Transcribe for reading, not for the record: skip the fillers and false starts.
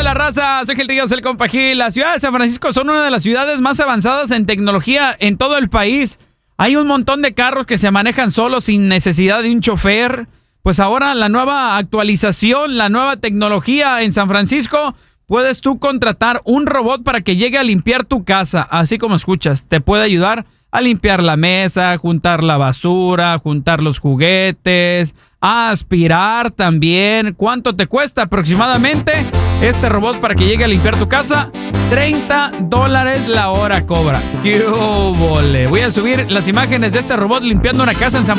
Hola, raza, soy Gil Ríos, el compa Gil. La ciudad de San Francisco son una de las ciudades más avanzadas en tecnología en todo el país. Hay un montón de carros que se manejan solos sin necesidad de un chofer. Pues ahora la nueva actualización, la nueva tecnología en San Francisco, puedes tú contratar un robot para que llegue a limpiar tu casa, así como escuchas. Te puede ayudar a limpiar la mesa, juntar la basura, juntar los juguetes, a aspirar también. ¿Cuánto te cuesta aproximadamente este robot para que llegue a limpiar tu casa? $30 la hora cobra. ¡Qué óvole! Voy a subir las imágenes de este robot limpiando una casa en San